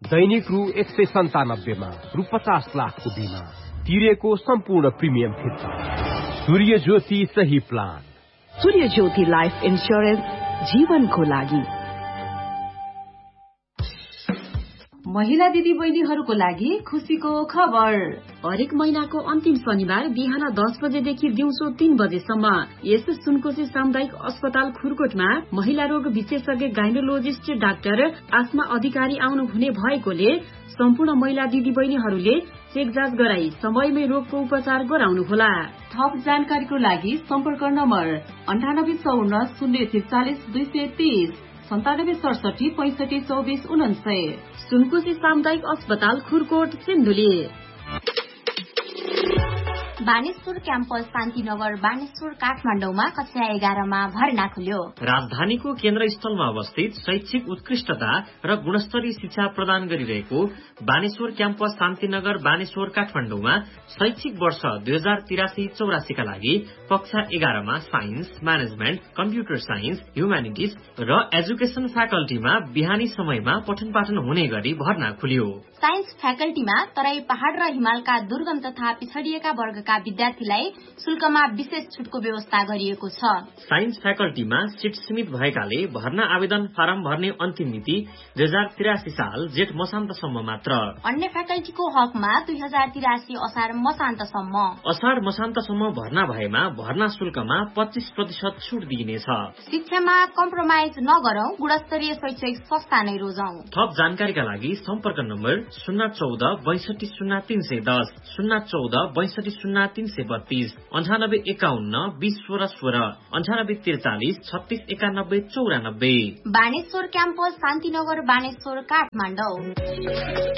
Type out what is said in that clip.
दैनिक रु 197 मा रु 50 लाखको बीमा, तिरेको सम्पूर्ण प्रिमियम फिर्ता। सूर्य ज्योति सही प्लान। सूर्य ज्योति लाइफ इन्स्योरेन्स, जीवनको लागि। महिला दिदी बहिनीहरूको लागि खुशीको खबर। हरेक महिनाको अन्तिम शनिबार बिहान 10 बजेदेखि दिउँसो 3 बजेसम्म यस सुनकोशी सामुदायिक अस्पताल खुरकोटमा महिला रोग विशेषज्ञ गाइनोलोजिस्ट डाक्टर आस्मा अधिकारी आउनु हुने भएकोले सम्पूर्ण महिला दिदी बहिनीहरूले चेक जाँच गराई समयमै रोगको उपचार गराउनुहोला। थप जानकारीको लागि सम्पर्क नम्बर 9854 043 230 9767 65 24 49। सुनकोशी सामुदायिक अस्पताल खुरकोट सिन्धुली। बानेश्वर क्याम्पस शान्तिनगर बानेश्वर काठमाडौँमा कक्षा 11 मा भर्ना खुल्यो। राजधानीको केन्द्र स्थलमा अवस्थित शैक्षिक उत्कृष्टता र गुणस्तरीय शिक्षा प्रदान गरिरहेको बानेश्वर क्याम्पस शान्तिनगर बानेश्वर काठमाडौँमा शैक्षिक वर्ष 2083-84 का लागि कक्षा 11 मा science, management, computer science, humanities र एजुकेशन फ्याकल्टीमा बिहानी समयमा पठन पाठन हुने गरी भर्ना खुल्यो। साइन्स फ्याकल्टीमा तराई पहाड़ र हिमालका दुर्गम तथा पिछडिएका वर्गका विद्यार्थीलाई शुल्कमा विशेष छुटको व्यवस्था गरिएको छ। साइन्स फ्याकल्टीमा सिट सीमित भएकाले भर्ना आवेदन फारम भर्ने अन्तिम मिति 2083 साल जेठ मसान्तसम्म मात्र। अन्य फ्याकल्टीको हकमा 2083 असार मसान्तसम्म। असार मसान्तसम्म भर्ना भएमा भर्ना शुल्कमा 25% छुट दिइनेछ। शिक्षामा कम्प्रोमाइज नगरौं, गुणस्तरीय शैक्षिक संस्था नै रोजौं। थप जानकारीका लागि सम्पर्क नम्बर 014 62 0310 014 62 0332 98 51 20 16 16 98 43 36 91 94। बानेश्वर क्याम्पस शान्तिनगर बानेश्वर काठमाडौँ।